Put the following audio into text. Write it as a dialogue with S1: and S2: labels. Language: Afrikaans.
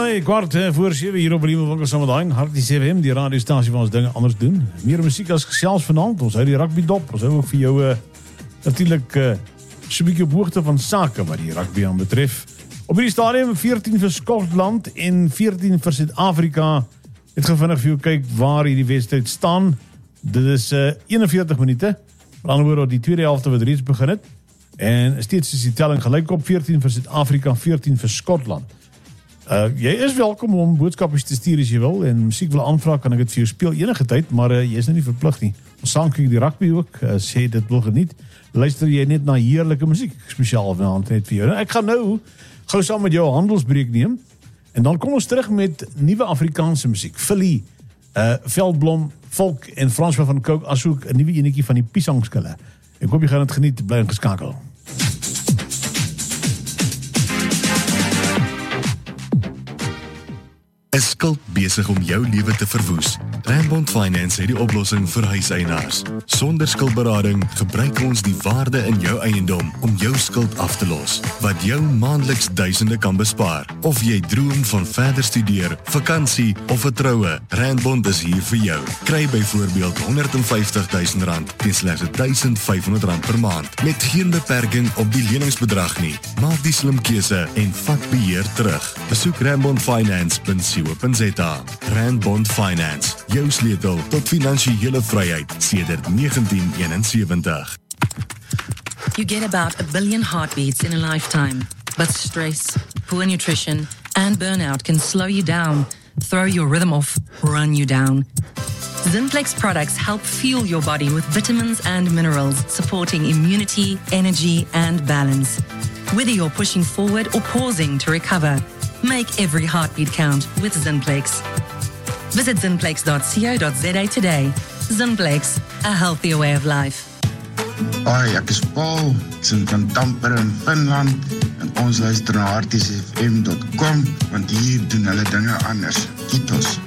S1: kwart voor 7 hier op Riemenwinkel Samadijn. Hartelijk CWM, die radiostasie van ons dingen anders doen. Meer muziek als gesels vanavond. Ons hou die rugby dop. Ons hou ook vir jou natuurlijk so 'n bietjie op hoogte van sake wat die rugby aan betref. Op hierdie stadium 14 vir Skotland en 14 vir Suid-Afrika. Het gaan vinnig vir jou kyk waar hierdie wedstryd staan. Dit is 41 minute. Met ander woorde, die tweede helfte wat reeds begin het. En steeds is die telling gelyk op 14 vir Suid-Afrika, 14 vir Skotland. Jy is welkom om boodskapies te stuur as jy wil en musiek wil aanvraag, kan ek dit vir jou speel enige tyd, maar jy is nie verplig nie. Ons saam kyk die rugby ook, as jy dit wil geniet, luister jy net na heerlike musiek, spesiaal vanaand net vir jou. Nou, ek gaan nou gou saam met jou 'n handelsbreek neem en dan kom ons terug met nuwe Afrikaanse musiek. Philly, Veldblom, Volk en Franswa van Coke, asook 'n nuwe enetjie van die Pisangskille. Ek hoop jy gaan dit geniet, bly ingeskakel.
S2: 'n skuld besig om jou lewe te verwoes? Randbond Finance het die oplossing vir huiseienaars. Sonder skuldberading gebruik ons die waarde in jou eiendom om jou skuld af te los, wat jou maandeliks duisende kan bespaar. Of jy droom van verder studeer, vakansie of 'n troue, Randbond is hier vir jou. Kry byvoorbeeld R150.000 teen slegs R1,500 per maand, met geen beperking op die leningsbedrag nie. Maak die slim keuse en vat beheer terug. Besoek randbondfinance.co.za. Randbond Finance, jou sleutel tot finansiële vryheid sedert 1971.
S3: You get about 1 billion heartbeats in a lifetime, but stress, poor nutrition, and burnout can slow you down, throw your rhythm off, run you down. Zinplex products help fuel your body with vitamins and minerals, supporting immunity, energy, and balance. Whether you're pushing forward or pausing to recover, make every heartbeat count with Zinplex. Visit zinplex.co.za today. Zinplex, a healthier way of life.
S4: Hoi, ek is Paul, ek is van Tampere in Finland en ons luister na hartiesfm.com want hier doen hulle dinge anders. Kitos.